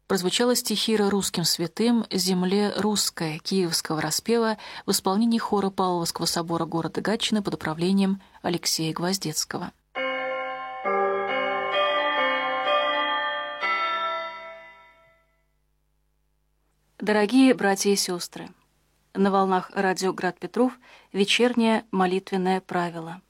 прозвучала стихира русским святым «Земле русской» киевского распева в исполнении хора Павловского собора города Гатчины под управлением Алексея Гвоздецкого. Дорогие братья и сестры, на волнах радио «Град Петров» вечернее молитвенное правило.